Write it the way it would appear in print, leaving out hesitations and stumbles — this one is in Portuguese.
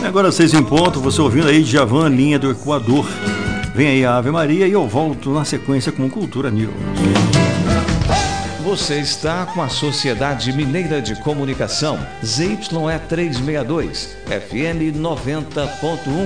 Agora 6 em ponto, você ouvindo aí Djavan, Linha do Equador. Vem aí a Ave Maria e eu volto na sequência com Cultura News. Você está com a Sociedade Mineira de Comunicação, ZYE 362, FM 90.1.